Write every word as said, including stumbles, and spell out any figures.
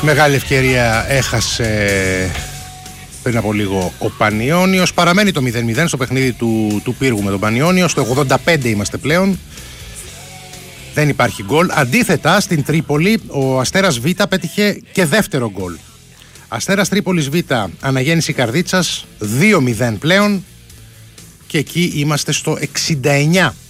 Μεγάλη ευκαιρία έχασε πριν από λίγο ο Πανιώνιος. Παραμένει το μηδέν μηδέν στο παιχνίδι του, του Πύργου με τον Πανιώνιο. Στο ογδόντα πέντε είμαστε πλέον. Δεν υπάρχει γκολ. Αντίθετα, στην Τρίπολη ο Αστέρας Β πέτυχε και δεύτερο γκολ. Αστέρας Τρίπολης Β, αναγέννηση Καρδίτσας, δύο μηδέν πλέον. Και εκεί είμαστε στο εξήντα εννιά.